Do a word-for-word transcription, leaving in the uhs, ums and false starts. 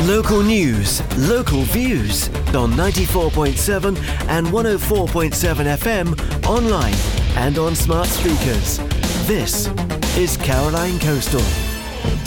Local news, local views on ninety-four point seven and one oh four point seven F M, online and on smart speakers. This is Caroline Coastal.